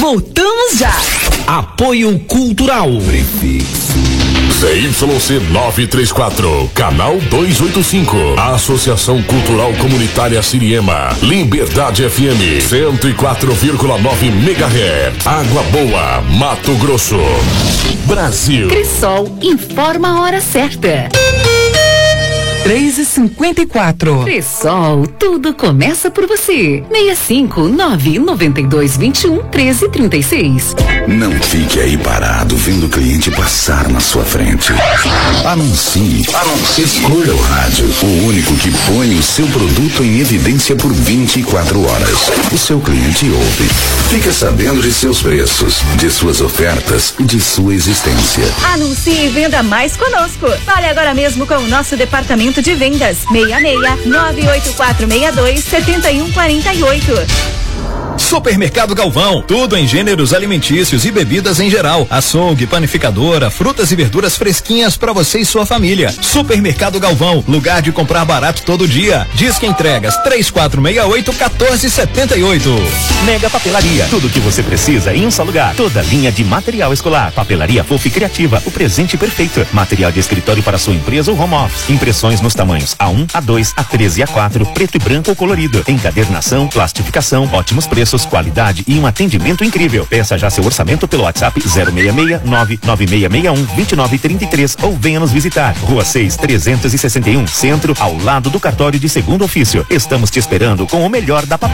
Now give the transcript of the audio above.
Voltamos já. Apoio Cultural. ZYC 934, Canal 285. Associação Cultural Comunitária Siriema. Liberdade FM 104,9 MHz. Água Boa, Mato Grosso. Brasil. Cressol informa a hora certa. 3h54. Cressol, tudo começa por você. 65992211336. Não fique aí parado vendo o cliente passar na sua frente. Anuncie. Escolha o rádio, o único que põe o seu produto em evidência por 24 horas. O seu cliente ouve. Fica sabendo de seus preços, de suas ofertas e de sua existência. Anuncie e venda mais conosco. Fale agora mesmo com o nosso departamento de vendas. 66-98462-7148. Supermercado Galvão, tudo em gêneros alimentícios e bebidas em geral. Açougue, panificadora, frutas e verduras fresquinhas para você e sua família. Supermercado Galvão, lugar de comprar barato todo dia. Disque entregas 3468-1478. Mega Papelaria, tudo o que você precisa em um só lugar. Toda linha de material escolar. Papelaria fofa e criativa, o presente perfeito. Material de escritório para sua empresa ou home office. Impressões nos tamanhos A1, A2, A13 e A4, preto e branco ou colorido. Encadernação, plastificação, ótimos preços, qualidade e um atendimento incrível. Peça já seu orçamento pelo WhatsApp 066-99661-2933 ou venha nos visitar. Rua 6, 361, Centro, ao lado do cartório de segundo ofício. Estamos te esperando com o melhor da papelaria.